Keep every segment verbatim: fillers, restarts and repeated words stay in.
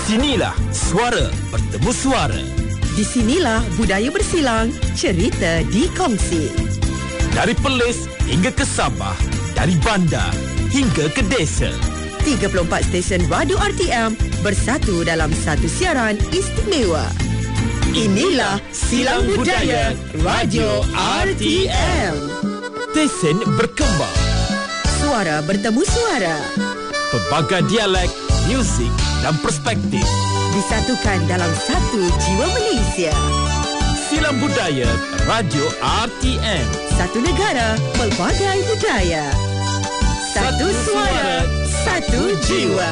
sinilah suara bertemu suara. Di sinilah budaya bersilang, cerita dikongsi. Dari Perlis hingga ke Sabah, dari bandar hingga ke desa. tiga puluh empat stesen radio R T M bersatu dalam satu siaran istimewa. Inilah Silang Budaya Radio R T M. Stesen berkembang. Suara bertemu suara. Pelbagai dialek, muzik dan perspektif Disatukan dalam satu jiwa Malaysia. Silang Budaya Radio R T M. Satu negara, pelbagai budaya. Satu suara, satu jiwa.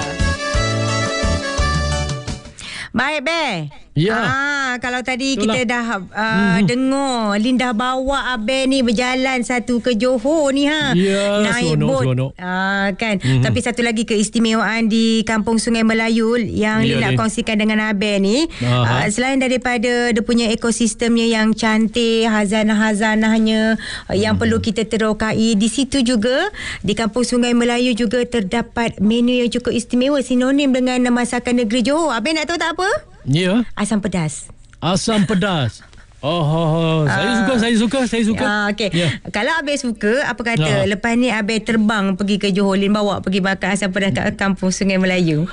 Baik, Be. Ya. Ah, kalau tadi Itulah. kita dah uh, hmm. dengar Linda bawa Abel ni berjalan satu ke Johor ni ha. Ya, naik seronok, bot. seronok. Ah, kan. Hmm. Tapi satu lagi keistimewaan di Kampung Sungai Melayu yang Ya, Lin nak ni. kongsikan dengan Abel ni, uh, Aha. selain daripada dia punya ekosistemnya yang cantik, hazanah-hazanahnya uh, yang perlu kita terokai, di situ juga di Kampung Sungai Melayu juga terdapat menu yang cukup istimewa, sinonim dengan masakan negeri Johor. Abel nak tahu tak apa? Ya. Asam pedas. Asam pedas. Oh, oh, oh. Saya Ah. suka, saya suka, saya suka. Ah, okey. Ya. Kalau Abel suka, apa kata Ah. lepas ni Abel terbang pergi ke Johor, Lin bawa pergi makan asam pedas kat Kampung Sungai Melayu.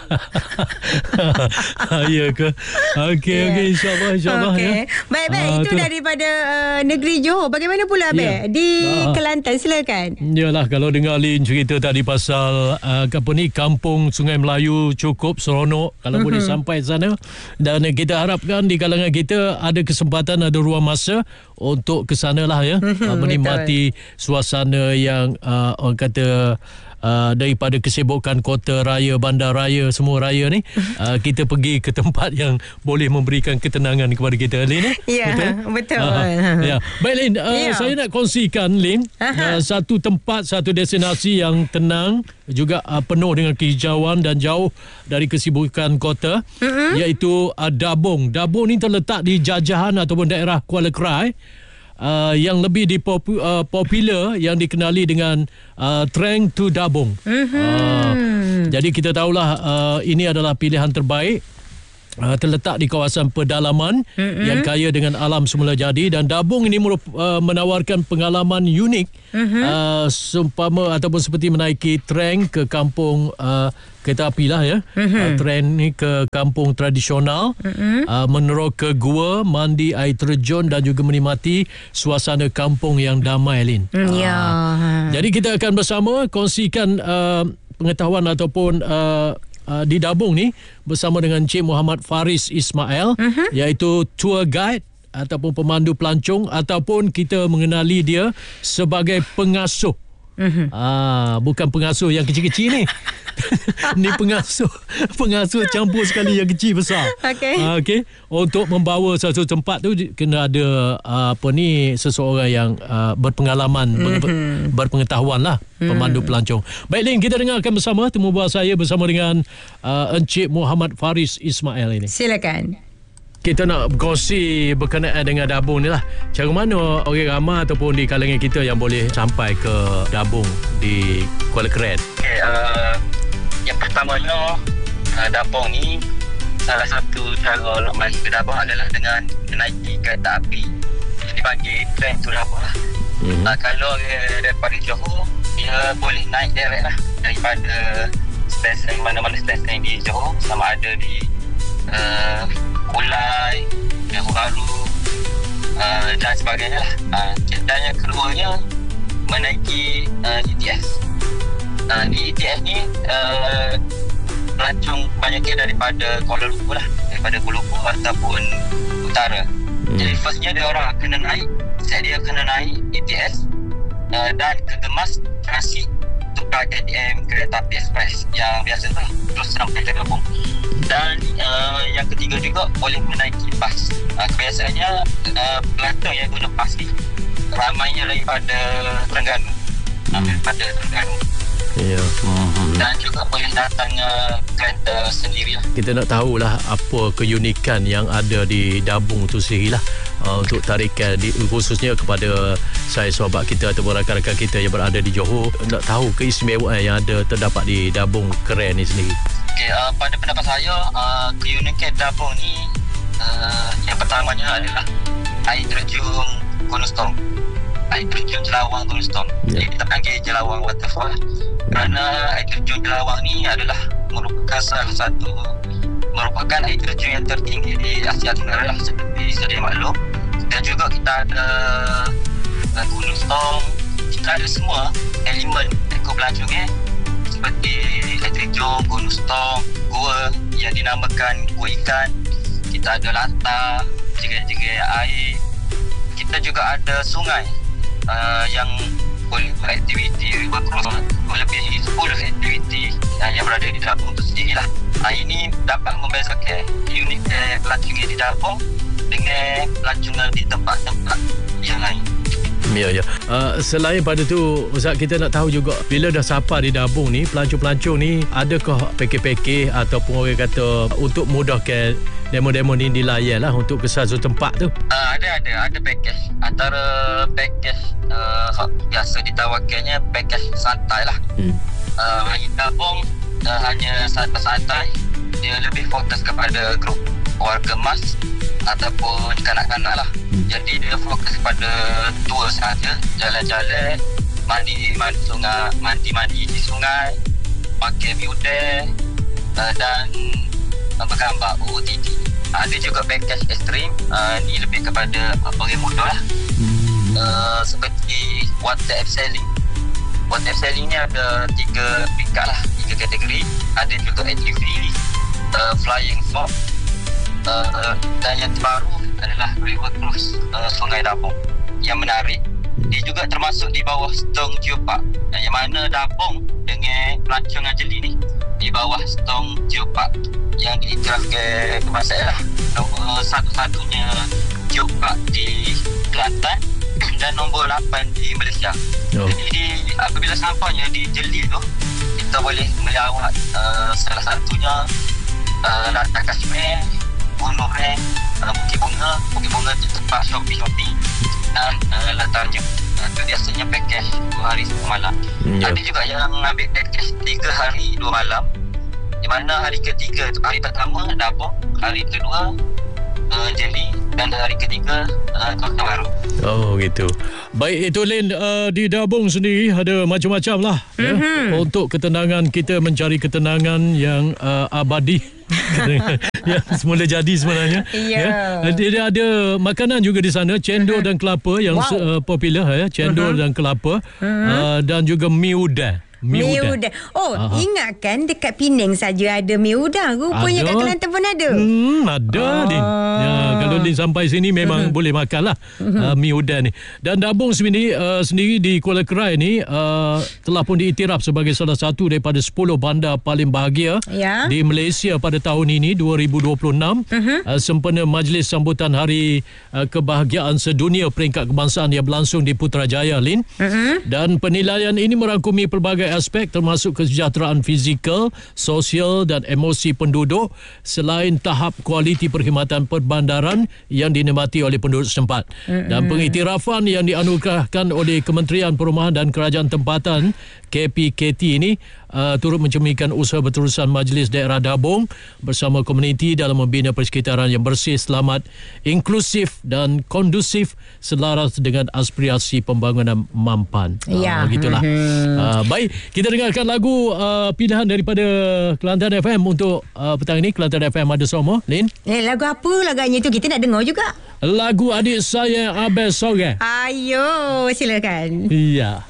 Ya ke? Okey, Ya. okey, insya-Allah, insya-Allah Okey. ya. Baik, baik. Ah, Itu itulah. daripada uh, negeri Johor. Bagaimana pula Abel? Ya. Di Ah. Kelantan, silakan. Yalah, kalau dengar Lin cerita tadi pasal uh, apa ni, Kampung Sungai Melayu cukup seronok kalau mm-hmm. boleh sampai sana, dan uh, kita harapkan di kalangan kita ada kesempatan, ada ruang masa untuk ke sana lah ya, Mm-hmm, uh, menikmati suasana yang uh, orang kata Uh, daripada kesibukan kota raya, bandar raya, semua raya ni, uh, kita pergi ke tempat yang boleh memberikan ketenangan kepada kita, Lin. Eh? Ya, Betul? betul. Uh, ya. Baik, Lin, uh, Ya. saya nak kongsikan, Lin, uh, satu tempat, satu destinasi yang tenang, juga uh, penuh dengan kehijauan dan jauh dari kesibukan kota, mm-hmm. iaitu uh, Dabung. Dabung ni terletak di jajahan ataupun daerah Kuala Krai. Uh, yang lebih dipopu, uh, popular yang dikenali dengan uh, Train to Dabung. Mm-hmm. Uh, jadi kita tahulah uh, ini adalah pilihan terbaik. Uh, terletak di kawasan pedalaman mm-hmm. yang kaya dengan alam semula jadi, dan Dabung ini merup, uh, menawarkan pengalaman unik, mm-hmm. uh, seumpama ataupun seperti menaiki tren ke kampung uh, kereta api lah ya, mm-hmm. uh, tren ni ke kampung tradisional, mm-hmm. uh, menerok ke gua, mandi air terjun dan juga menikmati suasana kampung yang damai, Lin. Mm, ya. Uh, jadi kita akan bersama kongsikan uh, pengetahuan ataupun uh, Uh, di Dabung ni bersama dengan Encik Muhammad Faris Ismail, uh-huh. iaitu tour guide ataupun pemandu pelancong, ataupun kita mengenali dia sebagai pengasuh. Uh-huh. Ah, bukan pengasuh yang kecil-kecil ni. Ni pengasuh pengasuh campur sekali yang kecil besar. Okey. Ah, okey. Untuk membawa satu tempat tu kena ada uh, apa ni, seseorang yang uh, berpengalaman, mm-hmm. berpengetahuan lah, pemandu mm. pelancong. Baik, Lin, kita dengarkan bersama temu bual saya bersama dengan uh, Encik Muhammad Faris Ismail ini. Silakan. Kita nak berkongsi berkenaan dengan Dabung ni lah. Cara mana orang ramai ataupun di kalangan kita yang boleh sampai ke Dabung di Kuala Krai? Okay, uh, yang pertamanya, uh, Dabung ni salah satu cara nak masuk ke Dabung adalah dengan menaiki kereta api. Dipanggil Train to Dabung lah. Mm-hmm. Uh, kalau uh, daripada Johor, dia boleh naik direct lah daripada stesen, mana-mana stesen di Johor, sama ada di uh, Kulai, Johor Bahru, uh, dan sebagainya lah. Uh, dan yang keduanya menaiki uh, E T S. Uh, di E T S ni uh, pelancong banyaknya daripada Kuala Lumpur lah, daripada Kuala Lumpur ataupun utara. Hmm. Jadi firstnya dia orang kena naik, set dia kena naik E T S uh, dan kemas transit tukar K T M, kereta api ekspres yang biasa lah, terus sampai ke Dabung. Dan uh, yang ketiga juga boleh menaiki bas. Uh, kebiasaannya uh, pelancong yang guna bas ni ramainya daripada Terengganu, uh, daripada Terengganu. Ya. Hmm. Dan juga boleh datang uh, kereta sendiri lah. Kita nak tahulah apa keunikan yang ada di Dabung tu sendiri lah, uh, untuk tarikan di, khususnya kepada saya sahabat kita ataupun rakan-rakan kita yang berada di Johor, nak tahu keistimewaan yang ada terdapat di Dabung Krai ni sendiri. Okay, uh, pada pendapat saya, uh, keunikan Dabong ni uh, yang pertamanya adalah air terjun Gunung Stong. Air terjun Jelawang Gunung Stong. Yeah. Jadi kita panggil Jelawang Waterfall. Kerana air terjun Jelawang ni adalah merupakan salah satu merupakan air terjun yang tertinggi di Asia Tenggara lah, seperti sedia maklum. Dan juga kita ada uh, Gunung Stong. Kita ada semua elemen ekobelancongnya seperti air terjun, Gunung Stong, gua yang dinamakan Gua Ikan. Kita ada latar, jegai-jegai air. Kita juga ada sungai uh, yang boleh beraktiviti river cruise, melebihi sepuluh aktiviti uh, yang berada di Dabong itu sendiri lah. Uh, ini dapat membezakan unik uh, pelancongan di Dabong dengan pelancongan di tempat-tempat yang lain. Ya, ya. Uh, selain pada tu, Ustaz, kita nak tahu juga bila dah sapa di Dabong ni, pelancong-pelancong ni adakah pakej-pakej ataupun orang kata untuk mudahkan demo-demo ni dilayan lah untuk ke satu tempat tu? Uh, ada, ada. Ada pakej. Antara pakej uh, biasa ditawarkannya pakej santai lah. Hmm. Uh, di Dabong uh, hanya santai-santai. Dia lebih fokus kepada grup warga emas ataupun kanak-kanak lah. Hmm. Jadi dia fokus pada tour saja, jalan-jalan, mandi mandi sungai, mandi-mandi di sungai, pakai miudah uh, dan uh, bergambar O O T D. Uh, ada juga package ekstrim, uh, ni lebih kepada uh, orang muda lah. Hmm. Uh, seperti water abseiling. Water abseiling ni ada tiga tingkat lah, tiga kategori. Ada juga A T V, uh, flying fox. Uh, dan yang terbaru adalah river cruise uh, Sungai Dabong. Yang menarik, dia juga termasuk di bawah Stong Geopark, yang mana Dabong dengan pelancongan jeli ni di bawah Stong Geopark yang diiktirafkan kebangsaan lah, nombor satu-satunya geopark di Kelantan dan nombor lapan di Malaysia. Oh. Jadi di, apabila sampainya di jeli tu, kita boleh melawat uh, salah satunya uh, Latar Kashmir, Gunung Reng, uh, Bukit Bunga, Bukit Bunga di tempat shopping-shopping dan uh, latarnya. Uh, itu biasanya pakej dua hari satu malam. Hmm, ada ya. juga yang ambil pakej tiga hari dua malam, di mana hari ketiga, hari pertama Dabong, hari kedua uh, Jeli dan hari ketiga uh, Kota Baru. Oh gitu. Baik, itu Lin, uh, di Dabong sendiri ada macam-macam lah. Mm-hmm. Ya, untuk ketenangan kita, mencari ketenangan yang uh, abadi. Yang semula jadi sebenarnya. Yeah. Ya. Dia ada makanan juga di sana, cendol uh-huh. dan kelapa yang wow. uh, popular ya, cendol uh-huh. dan kelapa uh-huh. uh, dan juga mi udang. Mi udang. Oh, aha. Ingat kan dekat Penang saja ada mi udang. Rupanya ada. Kat Kelantan pun ada. Hmm, ada oh. Din. Ya, kalau Din sampai sini memang uh-huh. boleh makan lah uh, mi udang ni. Dan Dabong sendiri, uh, sendiri di Kuala Kerai ni uh, telah pun diiktiraf sebagai salah satu daripada sepuluh bandar paling bahagia yeah. di Malaysia pada tahun ini dua ribu dua puluh enam uh-huh. uh, sempena majlis sambutan Hari uh, Kebahagiaan Sedunia Peringkat Kebangsaan yang berlangsung di Putrajaya, Lin. Uh-huh. Dan penilaian ini merangkumi pelbagai aspek termasuk kesejahteraan fizikal, sosial dan emosi penduduk selain tahap kualiti perkhidmatan perbandaran yang dinikmati oleh penduduk setempat. Mm-hmm. Dan pengiktirafan yang dianugerahkan oleh Kementerian Perumahan dan Kerajaan Tempatan K P K T ini uh, turut mencerminkan usaha berterusan Majlis Daerah Dabong bersama komuniti dalam membina persekitaran yang bersih, selamat, inklusif dan kondusif selaras dengan aspirasi pembangunan mampan. Ya. Uh, begitulah. Mm-hmm. Uh, baik, kita dengarkan lagu uh, pilihan daripada Kelantan F M untuk uh, petang ini. Kelantan F M ada semua, Lin. Eh, lagu apa laganya tu? Kita nak dengar juga. Lagu Adik Saya Abel Sorang. Ayo, silakan. Ya.